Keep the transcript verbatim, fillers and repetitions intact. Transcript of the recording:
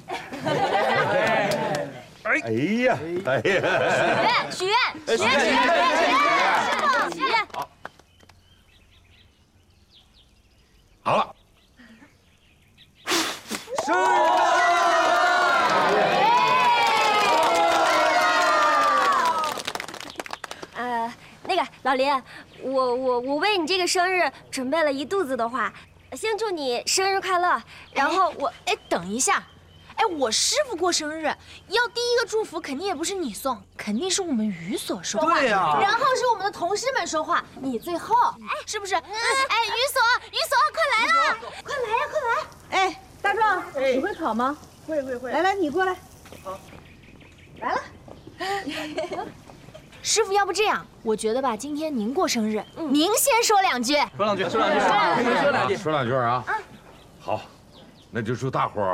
哎呀，哎呀！ 许愿，许愿，许愿，许愿，许愿，许愿。 好了。生日呃，那个老林，我我我为你这个生日准备了一肚子的话，先祝你生日快乐。然后我， 哎，等一下。 哎，我师傅过生日，要第一个祝福肯定也不是你送，肯定是我们于所说话。 对呀， 然后是我们的同事们说话，你最后， 哎，是不是？哎，于所，于所，快来啦！ 快来呀，快来！ 哎，大壮，你会烤吗？ 会会会。 来来，你过来。 好， 来了。 师傅，要不这样，我觉得吧，今天您过生日，您先说两句。 说两句，说两句，说两句， 说两句啊。好，那就祝大伙儿